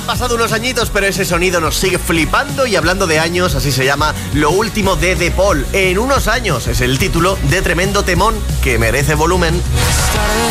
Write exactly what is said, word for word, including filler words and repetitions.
Han pasado unos añitos, pero ese sonido nos sigue flipando. Y hablando de años, así se llama Lo último de De Paul. En unos años es el título de tremendo temón que merece volumen.